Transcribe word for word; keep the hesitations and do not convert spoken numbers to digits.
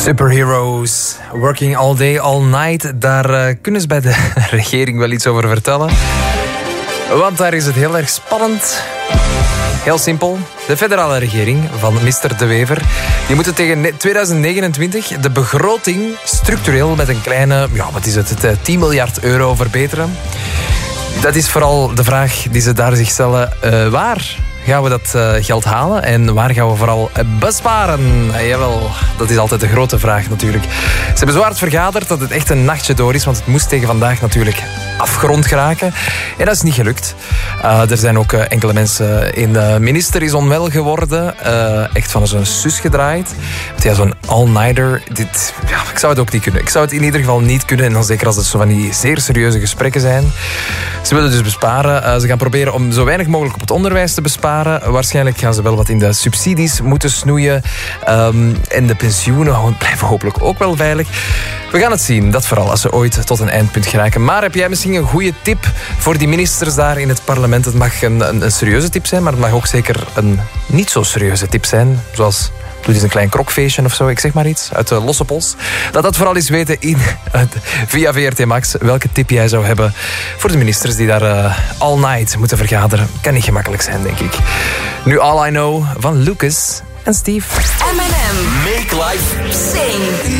Superheroes, working all day, all night. Daar uh, kunnen ze bij de regering wel iets over vertellen. Want daar is het heel erg spannend. Heel simpel. De federale regering van mister De Wever, die moeten tegen twintig negenentwintig de begroting structureel met een kleine, ja, wat is het, tien miljard euro verbeteren. Dat is vooral de vraag die ze daar zich stellen. Uh, waar gaan we dat uh, geld halen en waar gaan we vooral besparen? Uh, jawel, dat is altijd de grote vraag natuurlijk. Ze hebben zo hard vergaderd dat het echt een nachtje door is, want het moest tegen vandaag natuurlijk afgerond geraken. En dat is niet gelukt. Uh, er zijn ook uh, enkele mensen in de minister is onwel geworden. Uh, echt van zo'n sus gedraaid. Want ja, zo'n all-nighter, dit, ja, ik zou het ook niet kunnen. Ik zou het in ieder geval niet kunnen. En dan zeker als het zo van die zeer serieuze gesprekken zijn. Ze willen dus besparen. Uh, ze gaan proberen om zo weinig mogelijk op het onderwijs te besparen. Waarschijnlijk gaan ze wel wat in de subsidies moeten snoeien. Um, en de pensioenen blijven hopelijk ook wel veilig. We gaan het zien, dat vooral als ze ooit tot een eindpunt geraken. Maar heb jij misschien een goede tip voor die ministers daar in het parlement? Het mag een, een, een serieuze tip zijn, maar het mag ook zeker een niet zo serieuze tip zijn. Zoals, doe eens een klein krokfeestje of zo, ik zeg maar iets, uit de losse pols. Laat dat vooral eens weten in, uh, via V R T Max, welke tip jij zou hebben voor de ministers die daar uh, all night moeten vergaderen. Kan niet gemakkelijk zijn, denk ik. Nu All I Know van Lucas en Steve. M en M. Make life sing.